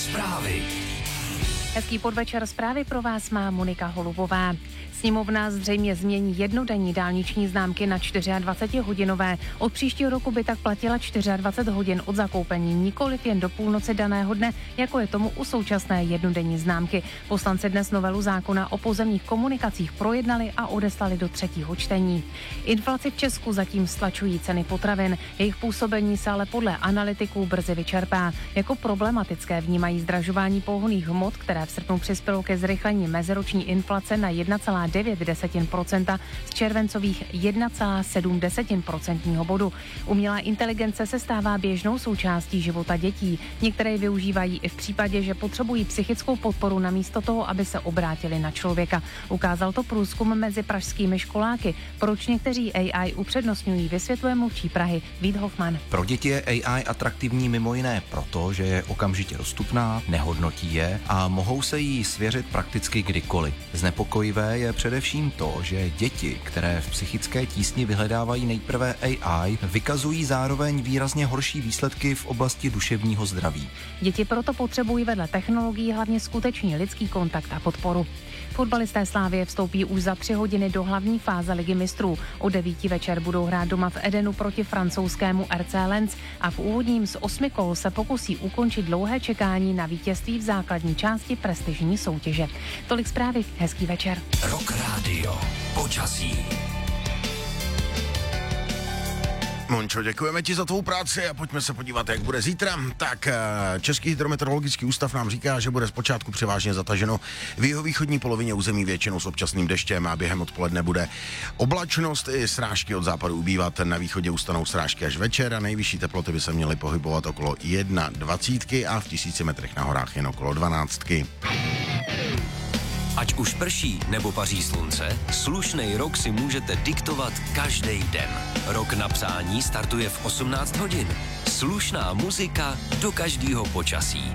Zprávy. Hezký podvečer, zprávy pro vás má Monika Holubová. Sněmovna zřejmě změní jednodenní dálniční známky na 24hodinové. Od příštího roku by tak platila 24 hodin od zakoupení, nikoliv jen do půlnoci daného dne, jako je tomu u současné jednodenní známky. Poslanci dnes novelu zákona o pozemních komunikacích projednali a odeslali do třetího čtení. Inflaci v Česku zatím stlačují ceny potravin. Jejich působení se ale podle analytiků brzy vyčerpá. Jako problematické vnímají zdražování pohonných hmot, které v srpnu přispělo ke zrychlení meziroční inflace na 1,9% z červencových 1,7% bodu. Umělá inteligence se stává běžnou součástí života dětí. Některé ji využívají i v případě, že potřebují psychickou podporu namísto toho, aby se obrátili na člověka. Ukázal to průzkum mezi pražskými školáky. Proč někteří AI upřednostňují, vysvětluje mluvčí Prahy Vít Hofman. Pro děti je AI atraktivní mimo jiné proto, že je okamžitě dostupná, nehodnotí je a mohou se jí svěřit prakticky kdykoliv. Znepokojivé je především to, že děti, které v psychické tísni vyhledávají nejprve AI, vykazují zároveň výrazně horší výsledky v oblasti duševního zdraví. Děti proto potřebují vedle technologií hlavně skutečný lidský kontakt a podporu. Fotbalisté Slavie vstoupí už za 3 hodiny do hlavní fáze Ligy mistrů. O 9 večer budou hrát doma v Edenu proti francouzskému RC Lens a v úvodním z 8 kol se pokusí ukončit dlouhé čekání na vítězství v základní části prestižní soutěže. Tolik zprávy, hezký večer. Rock Radio. Počasí. Mončo, děkujeme ti za tvou práci a pojďme se podívat, jak bude zítra. Tak Český hydrometeorologický ústav nám říká, že bude zpočátku převážně zataženo v jihovýchodní polovině území většinou s občasným deštěm a během odpoledne bude oblačnost i srážky od západu ubývat. Na východě ustanou srážky až večer a nejvyšší teploty by se měly pohybovat okolo 21 a v 1000 metrech na horách jen okolo 12. Ať už prší nebo paří slunce, slušnej rok si můžete diktovat každý den. Rok na psání startuje v 18 hodin. Slušná muzika do každého počasí.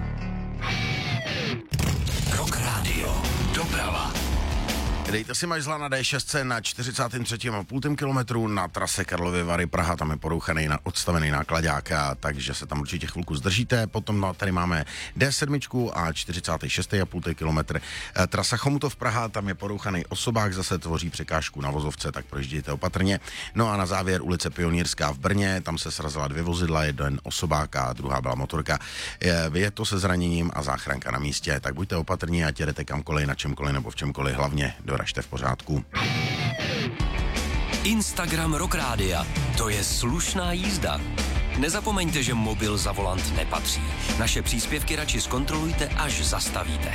Rock Radio. Doprava. Dejte si mažzla na D6 na 43,5 kilometru na trase Karlovy Vary Praha, tam je porouchaný odstavený nákladák, takže se tam určitě chvilku zdržíte. Potom tady máme D7 a 46,5 kilometr. Trasa Chomutov Praha, tam je porouchaný osobák, zase tvoří překážku na vozovce, tak projíždějte opatrně. No a na závěr ulice Pionýrská v Brně, tam se srazila 2 vozidla, jeden osobák a druhá byla motorka. Je to se zraněním a záchranka na místě, tak buďte opatrní, ať jedete kamkoliv, na čemkoliv nebo v čemkoliv, hlavně doražte v pořádku. Instagram Rock Rádia. To je slušná jízda. Nezapomeňte, že mobil za volant nepatří. Naše příspěvky radši zkontrolujte, až zastavíte.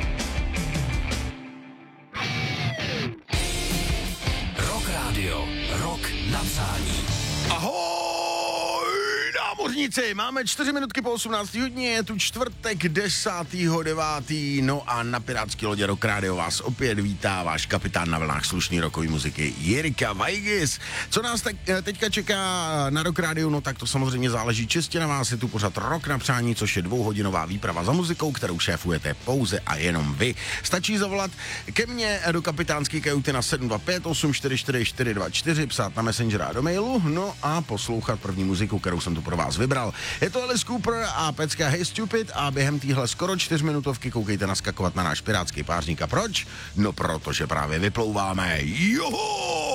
Rock Radio. Rock na přání. Ahoj, námořníci, máme 4 minutky po 18 hodině, je tu čtvrtek 10.9. No a na pirátský lodě Rock Radio vás opět vítá váš kapitán na vlnách slušný rokový muziky Jirka Vajgis. Co nás teďka čeká na Rock Radio, no tak to samozřejmě záleží čistě na vás. Je tu pořad Rock na přání, což je 2hodinová výprava za muzikou, kterou šéfujete pouze a jenom vy. Stačí zavolat ke mně do kapitánské kajuty na 725 844 424, psát na Messengera a do mailu, no a poslouchat první muziku, kterou jsem tu pro vás vybral. Je to Alice Cooper a pecka Hey Stupid a během téhle skoro 4minutovky koukejte naskakovat na náš pirátský pářník. A proč? No protože právě vyplouváme. Joho!